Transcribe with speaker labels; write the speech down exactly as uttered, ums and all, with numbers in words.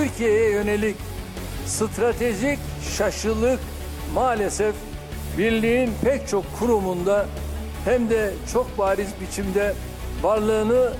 Speaker 1: Türkiye'ye yönelik stratejik şaşılık maalesef birliğin pek çok kurumunda hem de çok bariz biçimde varlığını